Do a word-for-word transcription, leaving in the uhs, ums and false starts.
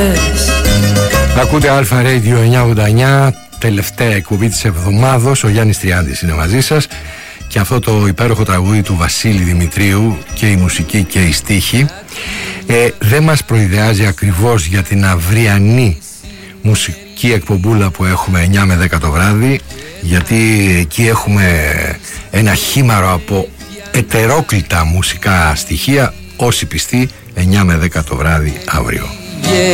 Ακούτε Αλφα Radio εννιακόσια ογδόντα εννιά, τελευταία εκπομπή της εβδομάδος. Ο Γιάννης Τριάντης είναι μαζί σας. Και αυτό το υπέροχο τραγούδι του Βασίλη Δημητρίου, και η μουσική και η στίχη, ε, δεν μας προειδεάζει ακριβώς για την αυριανή μουσική εκπομπούλα που έχουμε εννιά με δέκα το βράδυ, γιατί εκεί έχουμε ένα χήμαρο από ετερόκλητα μουσικά στοιχεία. Όσοι πιστοί, εννιά με δέκα το βράδυ αύριο.